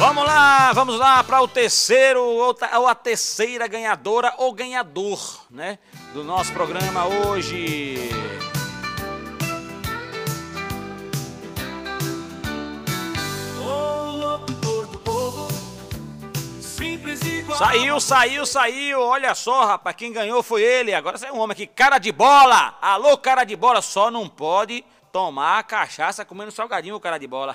Vamos lá para o terceiro ou a terceira ganhadora ou ganhador, né, do nosso programa hoje. Saiu. Olha só, rapaz, quem ganhou foi ele. Agora você é um homem aqui, cara de bola. Alô, cara de bola, só não pode tomar cachaça comendo salgadinho, o cara de bola.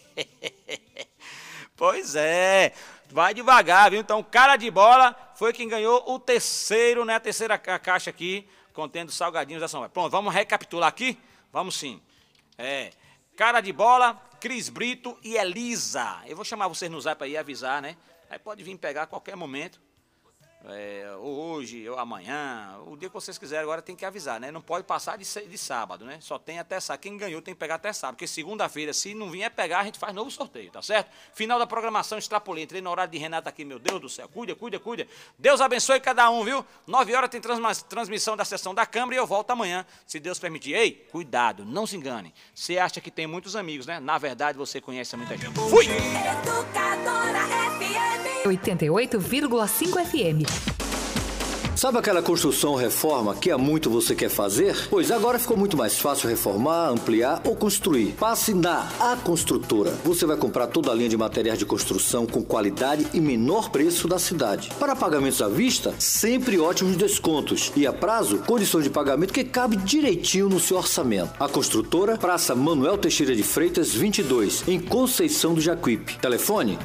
Pois é, vai devagar, viu? Então, cara de bola foi quem ganhou o terceiro, né? A terceira caixa aqui, contendo salgadinhos da São Paulo. Pronto, vamos recapitular aqui? Vamos sim. Cara de bola, Cris Brito e Elisa. Eu vou chamar vocês no zap aí e avisar, né? Aí pode vir pegar a qualquer momento. Ou hoje, ou amanhã, o dia que vocês quiserem, agora tem que avisar, né? Não pode passar de sábado, né? Só tem até sábado. Quem ganhou tem que pegar até sábado, porque segunda-feira, se não vier pegar, a gente faz novo sorteio, tá certo? Final da programação, extrapolei. Entrei no horário de Renata aqui, meu Deus do céu. Cuida. Deus abençoe cada um, viu? 9 horas tem transmissão da sessão da Câmara e eu volto amanhã, se Deus permitir. Ei, cuidado, não se engane. Você acha que tem muitos amigos, né? Na verdade, você conhece muita gente. Fui! Educadora FM 88,5 FM. Sabe aquela construção ou reforma que há muito você quer fazer? Pois agora ficou muito mais fácil reformar, ampliar ou construir. Passe na A Construtora. Você vai comprar toda a linha de materiais de construção com qualidade e menor preço da cidade. Para pagamentos à vista, sempre ótimos descontos. E a prazo, condições de pagamento que cabe direitinho no seu orçamento. A Construtora, Praça Manuel Teixeira de Freitas, 22, em Conceição do Jacuípe. Telefone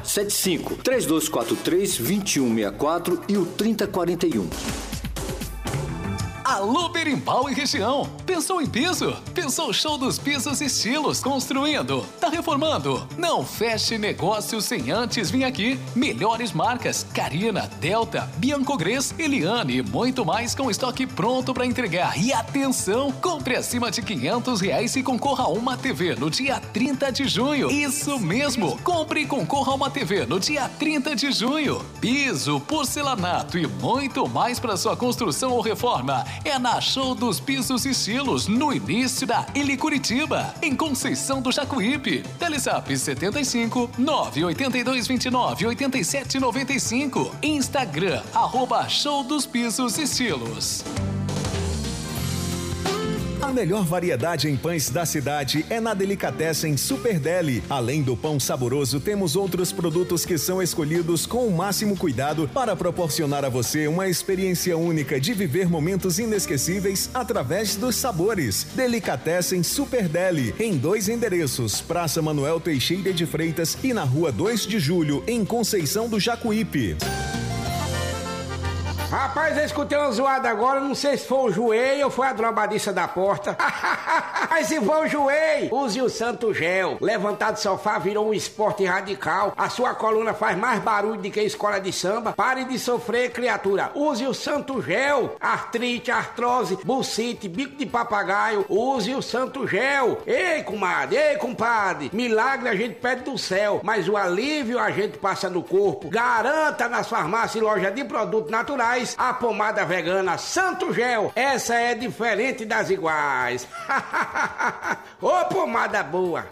75-3243-2164 e o 3041. Alô, Berimbau e região. Pensou em piso? Pensou show dos pisos e estilos? Construindo? Tá reformando? Não feche negócio sem antes vir aqui. Melhores marcas: Carina, Delta, Biancogres, Eliane e muito mais com estoque pronto para entregar. E atenção, compre acima de R$500 e concorra a uma TV no dia 30 de junho. Isso mesmo, compre e concorra a uma TV no dia 30 de junho. Piso, porcelanato e muito mais para sua construção ou reforma. É na Show dos Pisos e Estilos, no início da Ili Curitiba, em Conceição do Jacuípe. Telezap 75 982 29 87 95. Instagram, @Show dos Pisos e Estilos. A melhor variedade em pães da cidade é na Delicatessen Super Deli. Além do pão saboroso, temos outros produtos que são escolhidos com o máximo cuidado para proporcionar a você uma experiência única de viver momentos inesquecíveis através dos sabores. Delicatessen Super Deli, em 2 endereços, Praça Manuel Teixeira de Freitas e na Rua 2 de Julho, em Conceição do Jacuípe. Rapaz, eu escutei uma zoada agora, não sei se foi o joelho ou foi a drobadiça da porta. Mas se for o joelho, use o Santo Gel. Levantar do sofá virou um esporte radical. A sua coluna faz mais barulho do que a escola de samba. Pare de sofrer, criatura. Use o Santo Gel. Artrite, artrose, bucite, bico de papagaio. Use o Santo Gel. Ei, comadre, ei, compadre. Milagre a gente pede do céu, mas o alívio a gente passa no corpo. Garanta nas farmácias e lojas de produtos naturais a pomada vegana Santo Gel. Essa é diferente das iguais. Ô, pomada boa!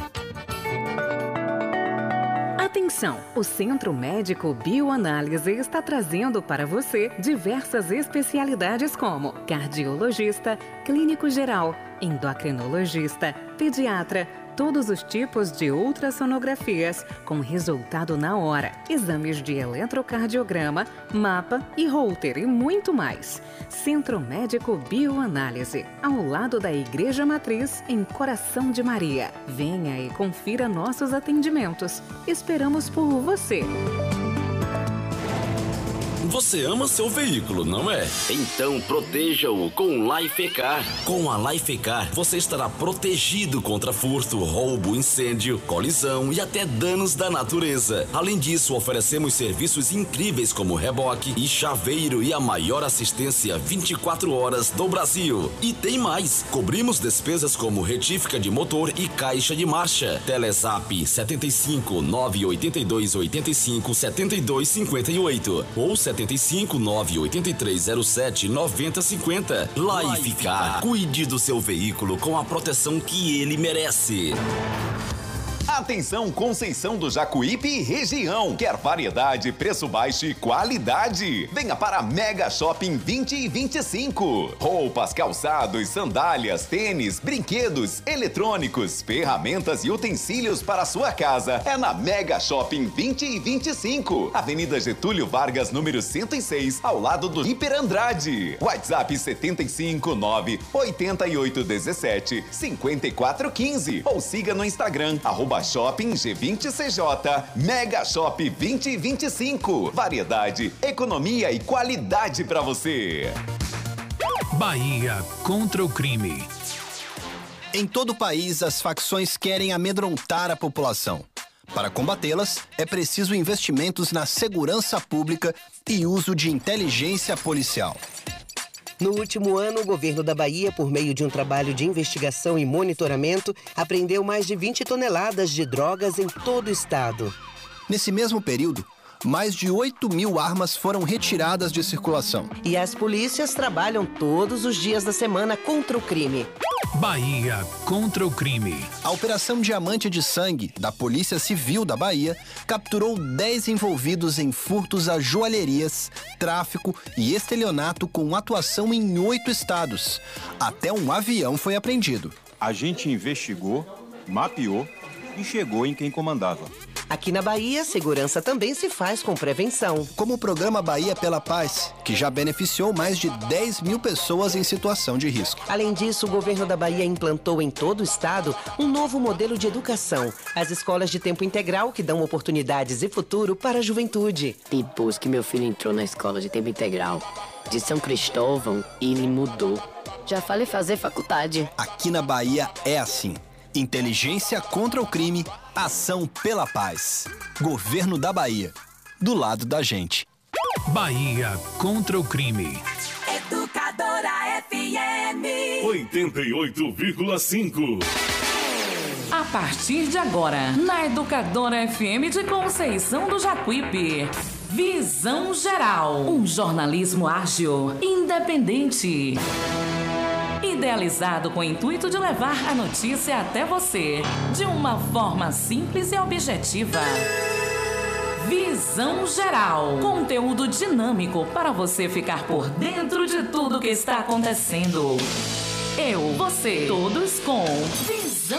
Atenção! O Centro Médico Bioanálise está trazendo para você diversas especialidades como cardiologista, clínico geral, endocrinologista, pediatra, todos os tipos de ultrassonografias com resultado na hora, exames de eletrocardiograma, mapa e Holter e muito mais. Centro Médico Bioanálise, ao lado da Igreja Matriz, em Coração de Maria. Venha e confira nossos atendimentos. Esperamos por você. Você ama seu veículo, não é? Então proteja-o com Lifecar. Com a Lifecar, você estará protegido contra furto, roubo, incêndio, colisão e até danos da natureza. Além disso, oferecemos serviços incríveis como reboque e chaveiro e a maior assistência 24 horas do Brasil. E tem mais! Cobrimos despesas como retífica de motor e caixa de marcha. Telezap 75 982 85 72 58 ou 75 98307 9050. Lifecar. Cuide do seu veículo com a proteção que ele merece. Atenção, Conceição do Jacuípe e região. Quer variedade, preço baixo e qualidade? Venha para Mega Shopping 20 e 25. Roupas, calçados, sandálias, tênis, brinquedos, eletrônicos, ferramentas e utensílios para a sua casa. É na Mega Shopping 20 e 25. Avenida Getúlio Vargas, número 106, ao lado do Hiper Andrade. WhatsApp 755-98817-5415 ou siga no Instagram, @Shopping G20CJ. Mega Shop 2025. Variedade, economia e qualidade para você. Bahia contra o crime. Em todo o país, as facções querem amedrontar a população. Para combatê-las, é preciso investimentos na segurança pública e uso de inteligência policial. No último ano, o governo da Bahia, por meio de um trabalho de investigação e monitoramento, apreendeu mais de 20 toneladas de drogas em todo o estado. Nesse mesmo período, mais de 8.000 armas foram retiradas de circulação. E as polícias trabalham todos os dias da semana contra o crime. Bahia contra o crime. A Operação Diamante de Sangue, da Polícia Civil da Bahia, capturou 10 envolvidos em furtos a joalherias, tráfico e estelionato com atuação em 8 estados. Até um avião foi apreendido. A gente investigou, mapeou e chegou em quem comandava. Aqui na Bahia, segurança também se faz com prevenção. Como o programa Bahia pela Paz, que já beneficiou mais de 10.000 pessoas em situação de risco. Além disso, o governo da Bahia implantou em todo o estado um novo modelo de educação. As escolas de tempo integral que dão oportunidades e futuro para a juventude. Depois que meu filho entrou na escola de tempo integral de São Cristóvão, ele mudou. Já falei fazer faculdade. Aqui na Bahia é assim. Inteligência contra o crime, ação pela paz. Governo da Bahia. Do lado da gente. Bahia contra o crime. Educadora FM 88,5. A partir de agora, na Educadora FM de Conceição do Jacuípe, Visão Geral, um jornalismo ágil, independente. Idealizado com o intuito de levar a notícia até você, de uma forma simples e objetiva. Visão Geral. Conteúdo dinâmico para você ficar por dentro de tudo que está acontecendo. Eu, você, todos com